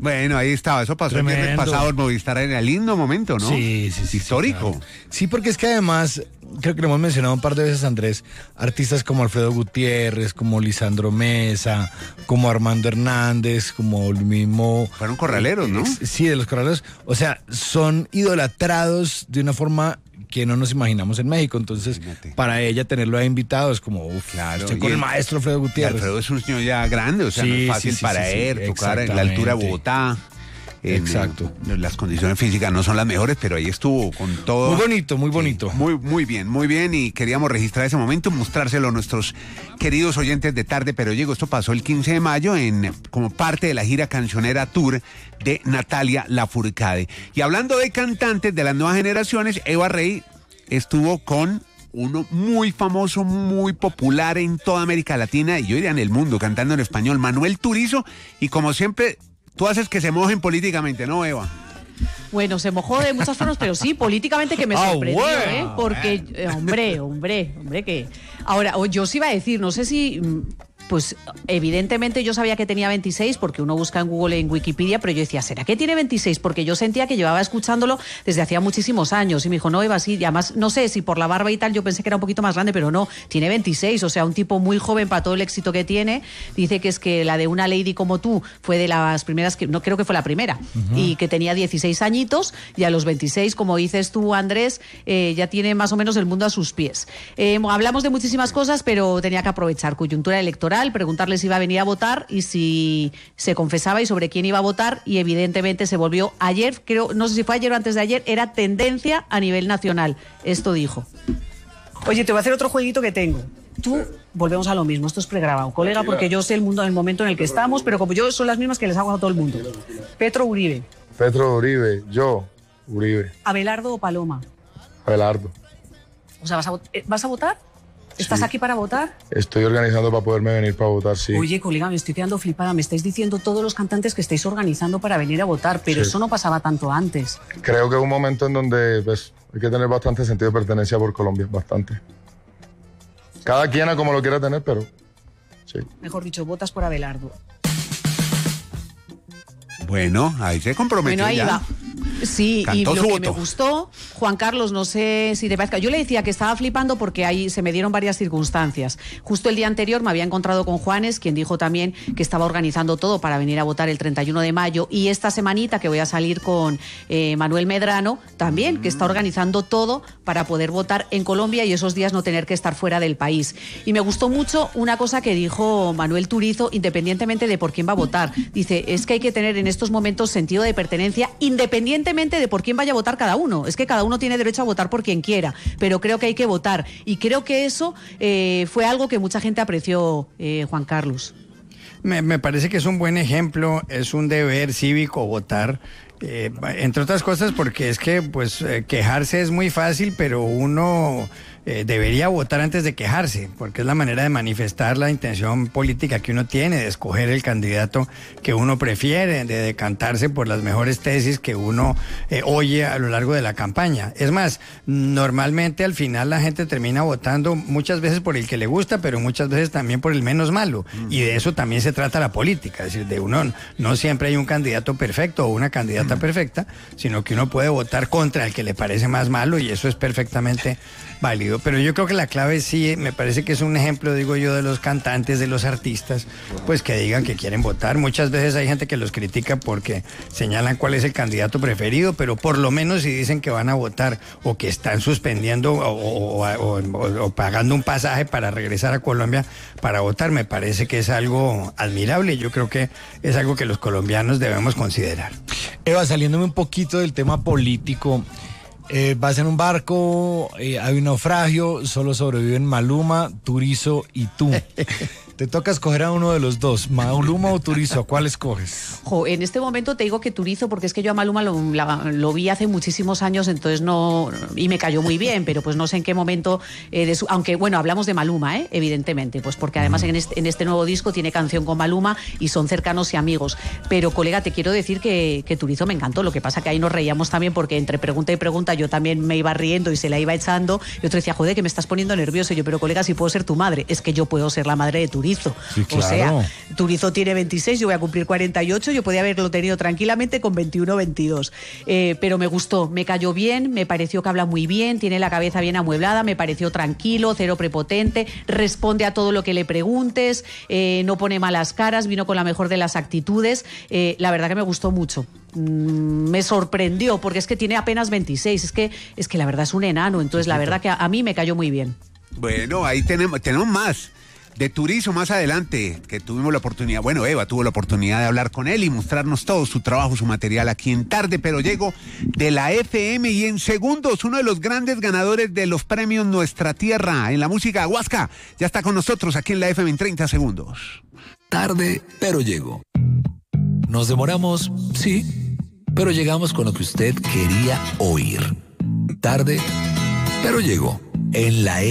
Bueno, ahí estaba, eso pasó el viernes pasado en Movistar, en el lindo momento, ¿no? Sí. Histórico. Claro. Sí, porque es que además, creo que lo hemos mencionado un par de veces, Andrés, artistas como Alfredo Gutiérrez, como Lisandro Mesa, como Armando Hernández, como el mismo... Fueron corraleros, ¿no? Sí, de los corraleros. O sea, son idolatrados de una forma que no nos imaginamos en México. Entonces, para ella tenerlo ahí invitado es como, claro. Estoy con el maestro Alfredo Gutiérrez. Alfredo es un señor ya grande, o sea, no es fácil para él tocar en la altura de Bogotá. Exacto. Las condiciones físicas no son las mejores, pero ahí estuvo con todo. Muy bonito, muy bonito. Sí, muy bien. Y queríamos registrar ese momento, mostrárselo a nuestros queridos oyentes de Tarde Pero Llego. Esto pasó el 15 de mayo como parte de la gira cancionera Tour de Natalia Lafourcade. Y hablando de cantantes de las nuevas generaciones, Eva Rey estuvo con uno muy famoso, muy popular en toda América Latina y yo diría en el mundo, cantando en español, Manuel Turizo. Y como siempre, tú haces que se mojen políticamente, ¿no, Eva? Bueno, se mojó de muchas formas, pero sí, políticamente que me sorprendió, bueno. Porque, hombre, que... Ahora, yo sí iba a decir, no sé si... Pues evidentemente yo sabía que tenía 26 porque uno busca en Google, en Wikipedia, pero yo decía, ¿será que tiene 26? Porque yo sentía que llevaba escuchándolo desde hacía muchísimos años. Y me dijo, no, Eva, sí, y además, no sé si por la barba y tal, yo pensé que era un poquito más grande, pero no, tiene 26, o sea, un tipo muy joven para todo el éxito que tiene. Dice que es que la de Una Lady Como Tú fue de las primeras, que no creo que fue la primera, y que tenía 16 añitos, y a los 26, como dices tú, Andrés, ya tiene más o menos el mundo a sus pies. Hablamos de muchísimas cosas, pero tenía que aprovechar coyuntura electoral, preguntarle si iba a venir a votar y si se confesaba y sobre quién iba a votar, y evidentemente se volvió ayer, creo, no sé si fue ayer o antes de ayer, era tendencia a nivel nacional. Esto dijo. Oye, te voy a hacer otro jueguito que tengo. Tú, volvemos a lo mismo, esto es pregrabado, colega, porque yo sé el mundo en el momento en el que estamos, pero como yo son las mismas que les hago a todo el mundo. Petro Uribe. Petro Uribe, yo, Uribe. Abelardo o Paloma. Abelardo. O sea, ¿vas a votar? ¿Estás aquí para votar? Estoy organizando para poderme venir para votar, sí. Oye, colega, me estoy quedando flipada. Me estáis diciendo todos los cantantes que estáis organizando para venir a votar, pero eso no pasaba tanto antes. Creo que es un momento en donde pues, hay que tener bastante sentido de pertenencia por Colombia, bastante. Cada quien a como lo quiera tener, pero sí. Mejor dicho, votas por Abelardo. Bueno, ahí se comprometió. Bueno, ahí ya. va. Sí, Cantó y lo su que voto. me gustó, Juan Carlos, no sé si te parezca, yo le decía que estaba flipando porque ahí se me dieron varias circunstancias. Justo el día anterior me había encontrado con Juanes, quien dijo también que estaba organizando todo para venir a votar el 31 de mayo, y esta semanita que voy a salir con Manuel Medrano, también, que está organizando todo para poder votar en Colombia y esos días no tener que estar fuera del país. Y me gustó mucho una cosa que dijo Manuel Turizo, independientemente de por quién va a votar. Dice, es que hay que tener en estos momentos sentido de pertenencia, independientemente de por quién vaya a votar cada uno. Es que cada uno tiene derecho a votar por quien quiera, pero creo que hay que votar. Y creo que eso fue algo que mucha gente apreció, Juan Carlos. Me parece que es un buen ejemplo, es un deber cívico votar. Entre otras cosas porque es que pues quejarse es muy fácil, pero uno debería votar antes de quejarse, porque es la manera de manifestar la intención política que uno tiene, de escoger el candidato que uno prefiere, de decantarse por las mejores tesis que uno oye a lo largo de la campaña. Es más, normalmente al final la gente termina votando muchas veces por el que le gusta, pero muchas veces también por el menos malo, y de eso también se trata la política, es decir, de uno no siempre hay un candidato perfecto o una candidata perfecta, sino que uno puede votar contra el que le parece más malo, y eso es perfectamente válido. Pero yo creo que la clave sí, me parece que es un ejemplo, digo yo, de los cantantes, de los artistas, pues que digan que quieren votar. Muchas veces hay gente que los critica porque señalan cuál es el candidato preferido, pero por lo menos si dicen que van a votar o que están suspendiendo o pagando un pasaje para regresar a Colombia para votar, me parece que es algo admirable. Yo creo que es algo que los colombianos debemos considerar. Eva, saliéndome un poquito del tema político, vas en un barco, hay un naufragio, solo sobreviven Maluma, Turizo y tú. Te toca escoger a uno de los dos, Maluma o Turizo, ¿a cuál escoges? En este momento te digo que Turizo, porque es que yo a Maluma lo vi hace muchísimos años, entonces no, y me cayó muy bien, pero pues no sé en qué momento, aunque bueno, hablamos de Maluma, evidentemente, pues porque además en este nuevo disco tiene canción con Maluma y son cercanos y amigos. Pero colega, te quiero decir que Turizo me encantó, lo que pasa que ahí nos reíamos también porque entre pregunta y pregunta yo también me iba riendo y se la iba echando, y otro decía, joder, que me estás poniendo nervioso, y yo, pero colega, si puedo ser tu madre, es que yo puedo ser la madre de Turizo. Sí, claro. O sea, Turizo tiene 26, yo voy a cumplir 48, yo podía haberlo tenido tranquilamente con 21 o 22. Pero me gustó, me cayó bien, me pareció que habla muy bien, tiene la cabeza bien amueblada, me pareció tranquilo, cero prepotente, responde a todo lo que le preguntes, no pone malas caras, vino con la mejor de las actitudes. La verdad que me gustó mucho. Me sorprendió porque es que tiene apenas 26, es que la verdad es un enano, entonces la verdad que a mí me cayó muy bien. Bueno, ahí tenemos más de Turizo más adelante, que tuvimos la oportunidad, bueno, Eva tuvo la oportunidad de hablar con él y mostrarnos todo su trabajo, su material aquí en Tarde Pero Llego de la FM, y en segundos uno de los grandes ganadores de los premios Nuestra Tierra en la música, Huasca, ya está con nosotros aquí en la FM en 30 segundos. Tarde Pero Llego. Nos demoramos, sí, pero llegamos con lo que usted quería oír. Tarde Pero Llego en la